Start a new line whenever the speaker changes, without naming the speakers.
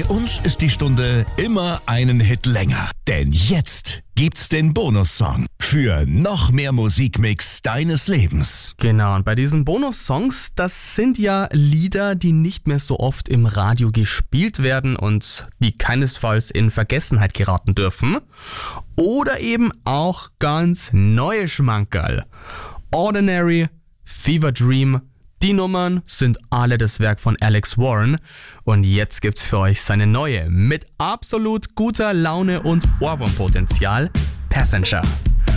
uns ist die Stunde immer einen Hit länger. Denn jetzt gibt's den Bonussong für noch mehr Musikmix deines Lebens.
Genau, und bei diesen Bonussongs, das sind ja Lieder, die nicht mehr so oft im Radio gespielt werden und die keinesfalls in Vergessenheit geraten dürfen. Oder eben auch ganz neue Schmankerl. Ordinary, Fever Dream, die Nummern sind alle das Werk von Alex Warren und jetzt gibt's für euch seine neue, mit absolut guter Laune und Ohrwurmpotenzial, Passenger.